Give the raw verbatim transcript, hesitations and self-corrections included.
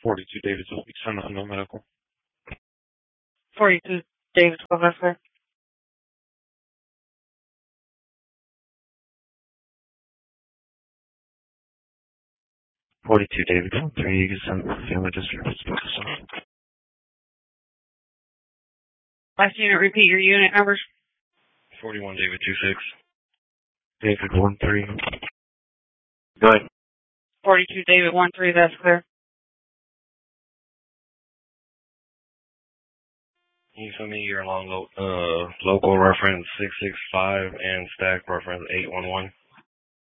forty-two David Speaks on no medical. forty-two David Sylvester. forty-two David one three, you can send the family district. Last unit, repeat your unit numbers. forty-one David two six. David one three. Go ahead. forty-two David one three, that's clear. Can you send me your long lo- uh, local reference six six five and stack reference eight one one?